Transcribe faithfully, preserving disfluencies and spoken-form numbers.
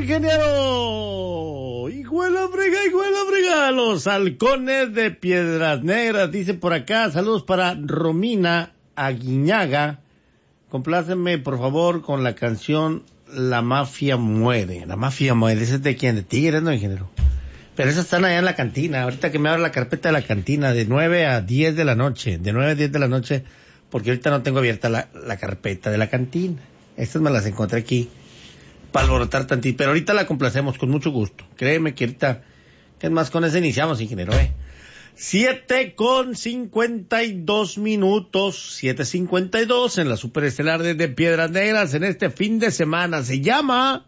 ingeniero. Iguela frega, iguela frega. Los halcones de Piedras Negras, dice por acá. Saludos para Romina Aguiñaga. Complácenme, por favor, con la canción La Mafia Muere. La Mafia Muere, ¿ese es de quién? De Tigres, ¿no, ingeniero? Pero esas están allá en la cantina. Ahorita que me abra la carpeta de la cantina, de nueve a diez de la noche. De nueve a diez de la noche, porque ahorita no tengo abierta la, la carpeta de la cantina. Estas me las encontré aquí para alborotar tantito. Pero ahorita la complacemos con mucho gusto. Créeme que ahorita, que es más, con eso iniciamos, ingeniero, ¿eh? Siete con cincuenta y dos minutos, siete cincuenta y dos en la superestelar de Piedras Negras en este fin de semana. Se llama